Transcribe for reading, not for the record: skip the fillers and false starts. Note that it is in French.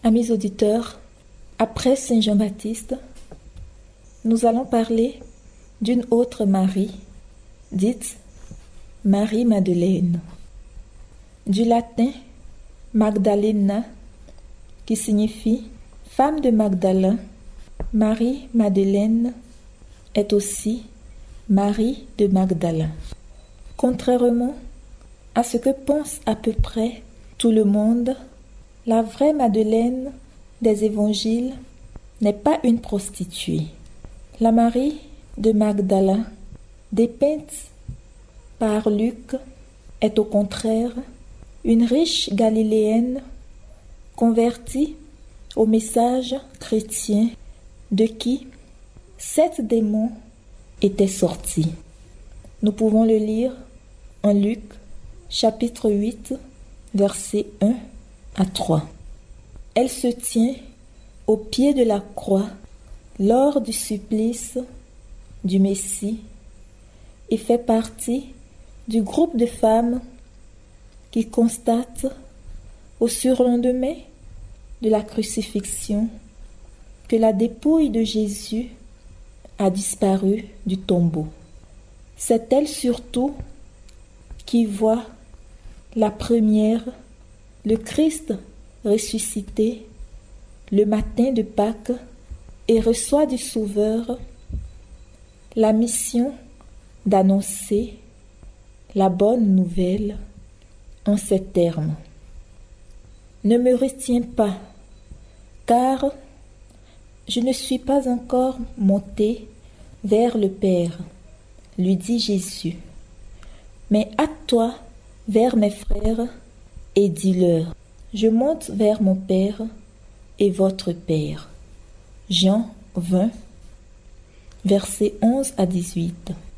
Amis auditeurs, après Saint Jean-Baptiste, nous allons parler d'une autre Marie, dite Marie-Madeleine. Du latin Magdalena, qui signifie femme de Magdalin, Marie-Madeleine est aussi Marie de Magdalin. Contrairement à ce que pense à peu près tout le monde, la vraie Madeleine des évangiles n'est pas une prostituée. La Marie de Magdala, dépeinte par Luc, est au contraire une riche Galiléenne convertie au message chrétien de qui 7 démons étaient sortis. Nous pouvons le lire en Luc, chapitre 8, versets 1 à 3. Elle se tient au pied de la croix lors du supplice du Messie et fait partie du groupe de femmes qui constatent au surlendemain de la crucifixion que la dépouille de Jésus a disparu du tombeau. C'est elle surtout qui voit la première, le Christ ressuscité le matin de Pâques et reçoit du Sauveur la mission d'annoncer la bonne nouvelle en ces termes. Ne me retiens pas, car je ne suis pas encore monté vers le Père, lui dit Jésus. Mais hâte-toi vers mes frères et dis-leur, je monte vers mon Père et votre Père. Jean 20, versets 11 à 18.